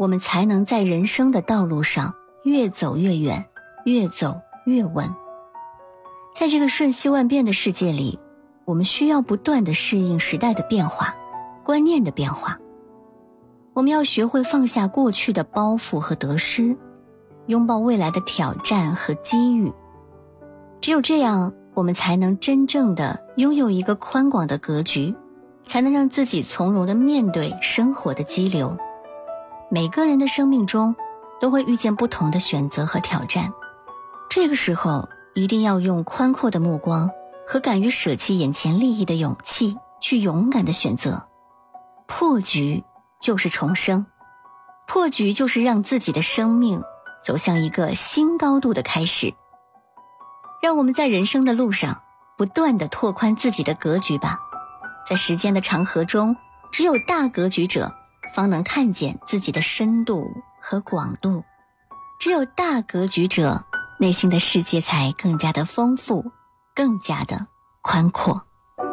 我们才能在人生的道路上越走越远，越走越稳。在这个瞬息万变的世界里，我们需要不断地适应时代的变化，观念的变化。我们要学会放下过去的包袱和得失，拥抱未来的挑战和机遇。只有这样，我们才能真正地拥有一个宽广的格局，才能让自己从容地面对生活的激流。每个人的生命中都会遇见不同的选择和挑战，这个时候一定要用宽阔的目光和敢于舍弃眼前利益的勇气去勇敢地选择。破局就是重生，破局就是让自己的生命走向一个新高度的开始。让我们在人生的路上不断地拓宽自己的格局吧。在时间的长河中，只有大格局者方能看见自己的深度和广度，只有大格局者，内心的世界才更加的丰富，更加的宽阔。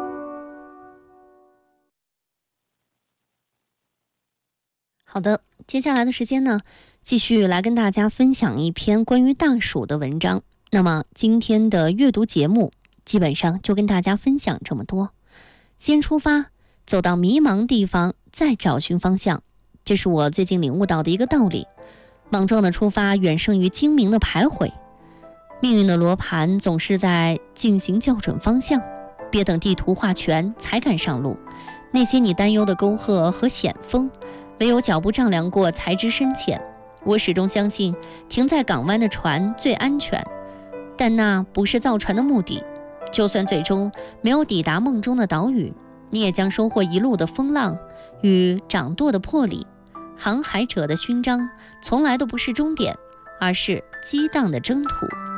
好的，接下来的时间呢，继续来跟大家分享一篇关于大暑的文章。那么今天的阅读节目基本上就跟大家分享这么多。先出发，走到迷茫地方，再找寻方向，这是我最近领悟到的一个道理。莽撞的出发远胜于精明的徘徊。命运的罗盘总是在进行校准方向，别等地图画全才敢上路。那些你担忧的沟壑和险峰，唯有脚步丈量过才知深浅。我始终相信停在港湾的船最安全，但那不是造船的目的。就算最终没有抵达梦中的岛屿，你也将收获一路的风浪与掌舵的魄力。航海者的勋章从来都不是终点，而是激荡的征途。